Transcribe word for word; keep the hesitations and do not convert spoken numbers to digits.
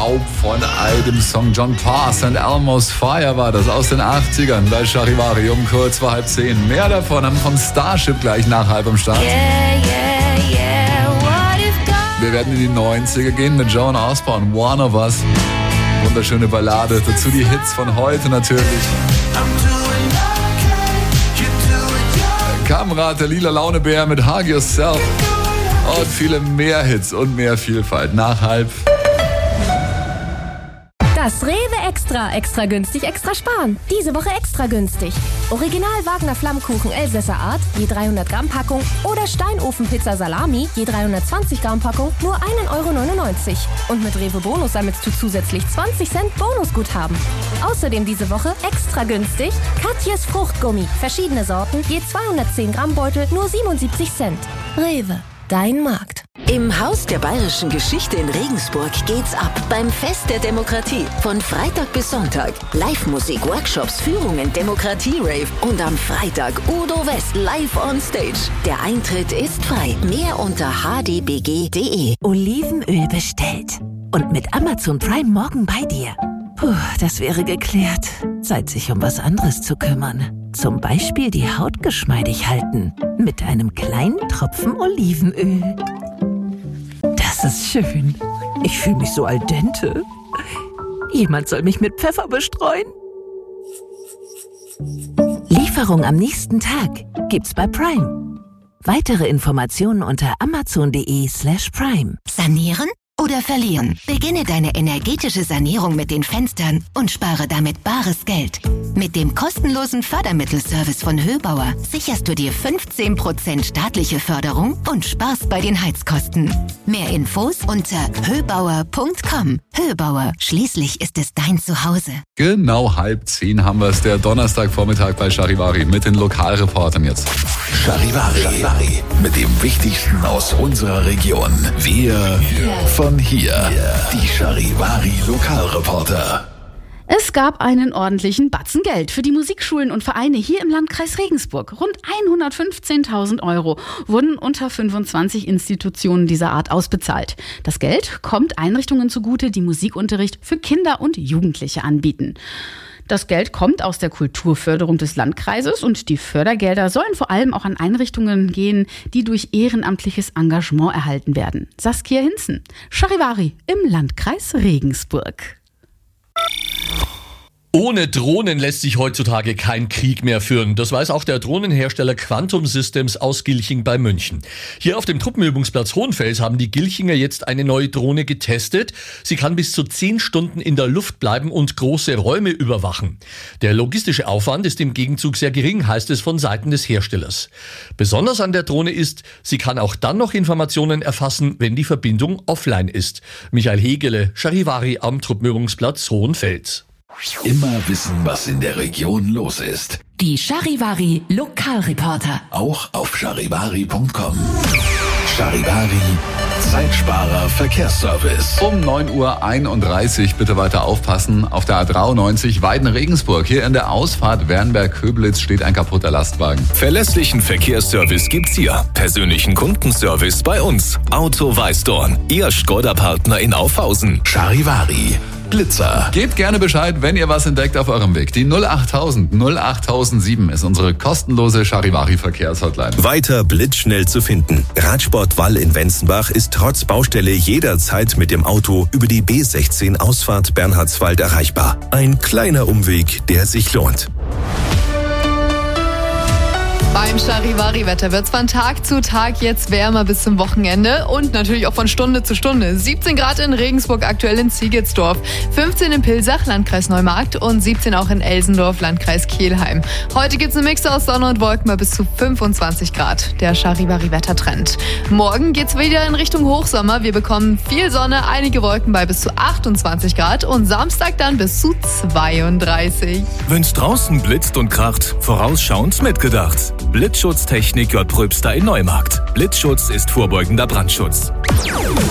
Raub von all dem Song. John Parr, Saint Elmo's Fire war das aus den achtzigern bei Charivari um kurz vor halb zehn. Mehr davon haben von Starship gleich nach halb am Start. Yeah, yeah, yeah. What if God... Wir werden in die neunziger gehen mit Joan Osborne, One of Us. Wunderschöne Ballade, dazu die Hits von heute natürlich. Kamrat, der lila Launebär mit Hug Yourself. Und viele mehr Hits und mehr Vielfalt. Nach halb. Das Rewe Extra. Extra günstig, extra sparen. Diese Woche extra günstig. Original Wagner Flammkuchen Elsässer Art, je dreihundert Gramm Packung. Oder Steinofenpizza Salami, je dreihundertzwanzig Gramm Packung, nur ein Euro neunundneunzig. Und mit Rewe Bonus sammelst du zusätzlich zwanzig Cent Bonusguthaben. Außerdem diese Woche extra günstig Katjes Fruchtgummi. Verschiedene Sorten, je zweihundertzehn Gramm Beutel, nur siebenundsiebzig Cent. Rewe. Dein Markt. Im Haus der Bayerischen Geschichte in Regensburg geht's ab beim Fest der Demokratie. Von Freitag bis Sonntag. Live-Musik, Workshops, Führungen, Demokratie-Rave und am Freitag Udo West live on stage. Der Eintritt ist frei. Mehr unter h d b g punkt d e. Olivenöl bestellt. Und mit Amazon Prime morgen bei dir. Puh, das wäre geklärt. Zeit, sich um was anderes zu kümmern. Zum Beispiel die Haut geschmeidig halten. Mit einem kleinen Tropfen Olivenöl. Das ist schön. Ich fühle mich so al dente. Jemand soll mich mit Pfeffer bestreuen. Lieferung am nächsten Tag gibt's bei Prime. Weitere Informationen unter amazon.de slash prime. Sanieren oder verlieren? Beginne deine energetische Sanierung mit den Fenstern und spare damit bares Geld. Mit dem kostenlosen Fördermittelservice von Höbauer sicherst du dir fünfzehn Prozent staatliche Förderung und sparst bei den Heizkosten. Mehr Infos unter höbauer punkt com. Höbauer, schließlich ist es dein Zuhause. Genau halb zehn haben wir es, der Donnerstagvormittag bei Charivari mit den Lokalreportern jetzt. Charivari, Charivari mit dem Wichtigsten aus unserer Region. Wir von hier, die Charivari Lokalreporter. Es gab einen ordentlichen Batzen Geld für die Musikschulen und Vereine hier im Landkreis Regensburg. Rund hundertfünfzehntausend Euro wurden unter fünfundzwanzig Institutionen dieser Art ausbezahlt. Das Geld kommt Einrichtungen zugute, die Musikunterricht für Kinder und Jugendliche anbieten. Das Geld kommt aus der Kulturförderung des Landkreises und die Fördergelder sollen vor allem auch an Einrichtungen gehen, die durch ehrenamtliches Engagement erhalten werden. Saskia Hinzen, Charivari im Landkreis Regensburg. Ohne Drohnen lässt sich heutzutage kein Krieg mehr führen. Das weiß auch der Drohnenhersteller Quantum Systems aus Gilching bei München. Hier auf dem Truppenübungsplatz Hohenfels haben die Gilchinger jetzt eine neue Drohne getestet. Sie kann bis zu zehn Stunden in der Luft bleiben und große Räume überwachen. Der logistische Aufwand ist im Gegenzug sehr gering, heißt es von Seiten des Herstellers. Besonders an der Drohne ist, sie kann auch dann noch Informationen erfassen, wenn die Verbindung offline ist. Michael Hegele, Charivari am Truppenübungsplatz Hohenfels. Immer wissen, was in der Region los ist. Die Charivari Lokalreporter. Auch auf charivari punkt com. Charivari, Zeitsparer Verkehrsservice. Um neun Uhr einunddreißig, bitte weiter aufpassen. Auf der A dreiundneunzig Weiden-Regensburg. Hier in der Ausfahrt Wernberg-Köblitz steht ein kaputter Lastwagen. Verlässlichen Verkehrsservice gibt's hier. Persönlichen Kundenservice bei uns. Auto Weißdorn. Ihr Skoda-Partner in Aufhausen. Charivari. Blitzer. Gebt gerne Bescheid, wenn ihr was entdeckt auf eurem Weg. Die null achttausend null achttausendsieben ist unsere kostenlose Charivari-Verkehrshotline. Weiter blitzschnell zu finden. Radsport Wall in Wenzenbach ist trotz Baustelle jederzeit mit dem Auto über die B sechzehn Ausfahrt Bernhardswald erreichbar. Ein kleiner Umweg, der sich lohnt. Beim Charivari-Wetter wird es von Tag zu Tag jetzt wärmer bis zum Wochenende und natürlich auch von Stunde zu Stunde. siebzehn Grad in Regensburg, aktuell in Ziegetsdorf, fünfzehn in Pilsach, Landkreis Neumarkt und siebzehn auch in Elsendorf, Landkreis Kelheim. Heute gibt es einen Mix aus Sonne und Wolken bei bis zu fünfundzwanzig Grad. Der Charivari-Wettertrend. Morgen geht es wieder in Richtung Hochsommer. Wir bekommen viel Sonne, einige Wolken bei bis zu achtundzwanzig Grad und Samstag dann bis zu zweiunddreißig. Wenn's draußen blitzt und kracht, vorausschauend mitgedacht. Blitzschutztechnik J. Pröbster in Neumarkt. Blitzschutz ist vorbeugender Brandschutz.